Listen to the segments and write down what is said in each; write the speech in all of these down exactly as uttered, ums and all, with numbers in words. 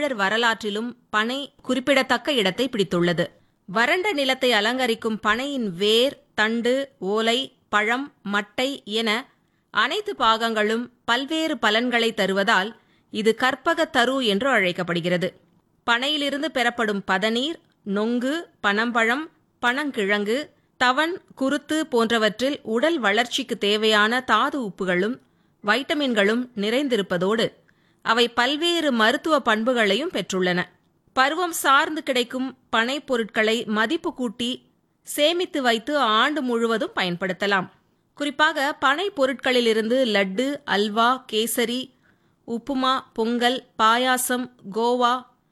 தமிழர் வரலாற்றிலும் பனை குறிப்பிடத்தக்க இடத்தை பிடித்துள்ளது. வறண்ட நிலத்தை அலங்கரிக்கும் பனையின் வேர், தண்டு, ஓலை, பழம், மட்டை என அனைத்து பாகங்களும் பல்வேறு பலன்களை தருவதால் இது கற்பக தரு என்று அழைக்கப்படுகிறது. பனையிலிருந்து பெறப்படும் பதநீர், நொங்கு, பனம்பழம், பனங்கிழங்கு, தவன், குருத்து போன்றவற்றில் உடல் வளர்ச்சிக்கு தேவையான தாது உப்புகளும் வைட்டமின்களும் நிறைந்திருப்பதோடு அவை பல்வேறு மருத்துவ பண்புகளையும் பெற்றுள்ளன. பருவம் சார்ந்து கிடைக்கும் பனை பொருட்களை மதிப்பு கூட்டி சேமித்து வைத்து ஆண்டு முழுவதும் பயன்படுத்தலாம். குறிப்பாக பனை பொருட்களிலிருந்து லட்டு, அல்வா, கேசரி, உப்புமா, பொங்கல், பாயாசம், கோவா,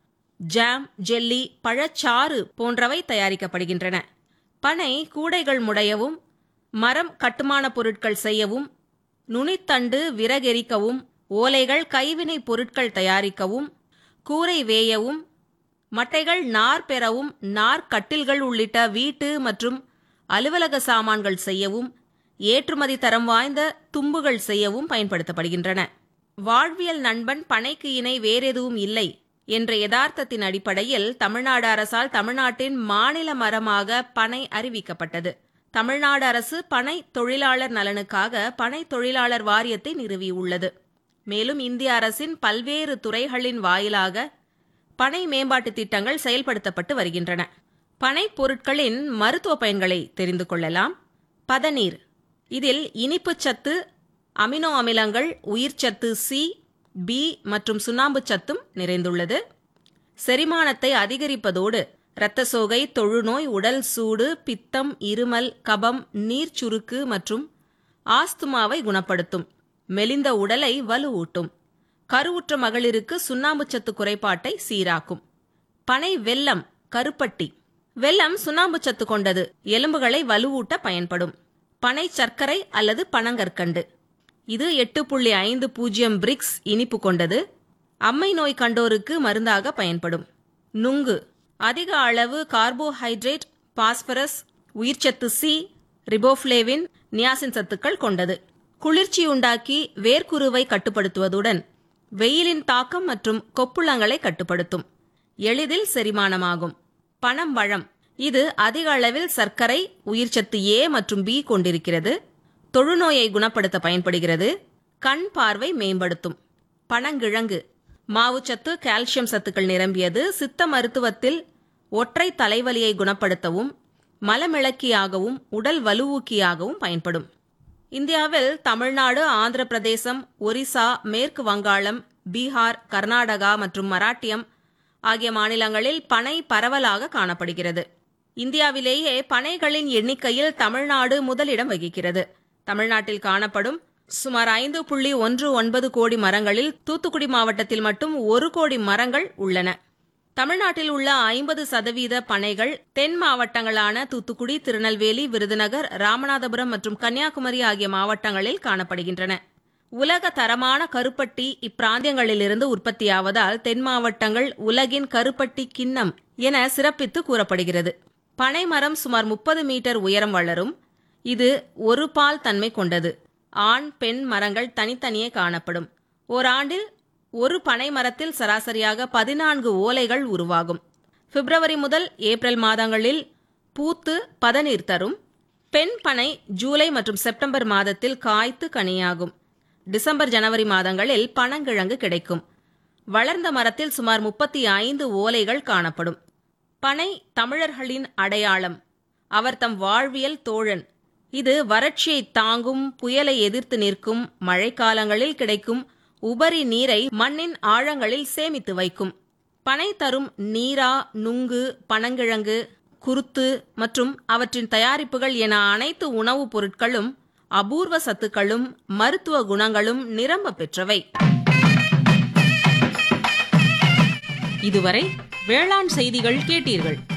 ஜாம், ஜெல்லி, பழச்சாறு போன்றவை தயாரிக்கப்படுகின்றன. பனை கூடைகள் முடையவும், மரம் கட்டுமான பொருட்கள் செய்யவும், நுனித்தண்டு விறகெரிக்கவும், ஓலைகள் கைவினை பொருட்கள் தயாரிக்கவும், கூரை வேயவும், மட்டைகள் நார் பெறவும், நார்க்கட்டில்கள் உள்ளிட்ட வீட்டு மற்றும் அலுவலக சாமான்கள் செய்யவும், ஏற்றுமதி தரம் வாய்ந்த தும்புகள் செய்யவும் பயன்படுத்தப்படுகின்றன. வாழ்வியல் நண்பன் பனைக்கு இணை வேறெதுவும் இல்லை என்ற யதார்த்தத்தின் அடிப்படையில் தமிழ்நாடு அரசால் தமிழ்நாட்டின் மாநில மரமாக பனை அறிவிக்கப்பட்டது. தமிழ்நாடு அரசு பனை தொழிலாளர் நலனுக்காக பனை தொழிலாளர் வாரியத்தை நிறுவியுள்ளது. மேலும் இந்திய அரசின் பல்வேறு துறைகளின் வாயிலாக பனை மேம்பாட்டு திட்டங்கள் செயல்படுத்தப்பட்டு வருகின்றன. பனை பொருட்களின் மருத்துவ பயன்களை தெரிந்து கொள்ளலாம். பதநீர், இதில் இனிப்புச் சத்து, அமினோ அமிலங்கள், உயிர்ச்சத்து சி, பி மற்றும் சுண்ணாம்பு சத்தும் நிறைந்துள்ளது. செரிமானத்தை அதிகரிப்பதோடு இரத்த சோகை, தொழுநோய், உடல் சூடு, பித்தம், இருமல், கபம், நீர் சுருக்கு மற்றும் ஆஸ்துமாவை குணப்படுத்தும். மெலிந்த உடலை வலுவூட்டும். கருவுற்ற மகளிருக்கு சுண்ணாம்பு சத்து குறைபாட்டை சீராக்கும். பனை வெல்லம், கருப்பட்டி. வெல்லம் சுண்ணாம்பு சத்து கொண்டது. எலும்புகளை வலுவூட்ட பயன்படும். பனை சர்க்கரை அல்லது பனங்கற்கண்டு, இது எட்டு புள்ளி ஐந்து பூஜ்ஜியம் பிரிக்ஸ் இனிப்பு கொண்டது. அம்மை நோய் கண்டோருக்கு மருந்தாக பயன்படும். நுங்கு, அதிக அளவு carbohydrate, phosphorus, உயிர்ச்சத்து C, riboflavin, niacin சத்துக்கள் கொண்டது. குளிர்ச்சியுண்டாக்கி வேர்க்குருவை கட்டுப்படுத்துவதுடன் வெயிலின் தாக்கம் மற்றும் கொப்புளங்களை கட்டுப்படுத்தும். எளிதில் செரிமானமாகும். பனம்பழம், இது அதிக அளவில் சர்க்கரை, உயிர்ச்சத்து ஏ மற்றும் பி கொண்டிருக்கிறது. தொழுநோயை குணப்படுத்த பயன்படுகிறது. கண் பார்வை மேம்படுத்தும். பனங்கிழங்கு, மாவுச்சத்து, கால்சியம் சத்துக்கள் நிரம்பியது. சித்த மருத்துவத்தில் ஒற்றை தலைவலியை குணப்படுத்தவும், மலமிளக்கியாகவும் உடல் வலுவூக்கியாகவும் பயன்படும். இந்தியாவில் தமிழ்நாடு, ஆந்திர பிரதேசம், ஒரிசா, மேற்கு வங்காளம், பீகார், கர்நாடகா மற்றும் மராட்டியம் ஆகிய மாநிலங்களில் பனை பரவலாக காணப்படுகிறது. இந்தியாவிலேயே பனைகளின் எண்ணிக்கையில் தமிழ்நாடு முதலிடம் வகிக்கிறது. தமிழ்நாட்டில் காணப்படும் சுமார் ஐந்து புள்ளி ஒன்று ஒன்பது கோடி மரங்களில் தூத்துக்குடி மாவட்டத்தில் மட்டும் ஒரு கோடி மரங்கள் உள்ளன. தமிழ்நாட்டில் உள்ள ஐம்பது சதவீத பனைகள் தென் மாவட்டங்களான தூத்துக்குடி, திருநெல்வேலி, விருதுநகர், ராமநாதபுரம் மற்றும் கன்னியாகுமரி ஆகிய மாவட்டங்களில் காணப்படுகின்றன. உலக தரமான கருப்பட்டி இப்பிராந்தியங்களிலிருந்து உற்பத்தியாவதால் தென் மாவட்டங்கள் உலகின் கருப்பட்டி கிண்ணம் என சிறப்பித்து கூறப்படுகிறது. பனை மரம் சுமார் முப்பது மீட்டர் உயரம் வளரும். இது ஒரு பால் தன்மை கொண்டது. ஆண், பெண் மரங்கள் தனித்தனியே காணப்படும். ஓராண்டில் ஒரு பனை மரத்தில் சராசரியாக பதினான்கு ஓலைகள் உருவாகும். பிப்ரவரி முதல் ஏப்ரல் மாதங்களில் பூத்து பதநீர் தரும். பெண் பனை ஜூலை மற்றும் செப்டம்பர் மாதத்தில் காய்த்து கனியாகும். டிசம்பர், ஜனவரி மாதங்களில் பனங்கிழங்கு கிடைக்கும். வளர்ந்த மரத்தில் சுமார் முப்பத்தி ஐந்து ஓலைகள் காணப்படும். பனை தமிழர்களின் அடையாளம். அவர் தம் வாழ்வியல் தோழன். இது வறட்சியை தாங்கும், புயலை எதிர்த்து நிற்கும், மழைக்காலங்களில் கிடைக்கும் உபரி நீரை மண்ணின் ஆழங்களில் சேமித்து வைக்கும். பனை தரும் நீரா, நுங்கு, பனங்கிழங்கு, குருத்து மற்றும் அவற்றின் தயாரிப்புகள் என அனைத்து உணவுப் பொருட்களும் அபூர்வ சத்துக்களும் மருத்துவ குணங்களும் நிரம்ப பெற்றவை. இதுவரை வேளாண் செய்திகள் கேட்டீர்கள்.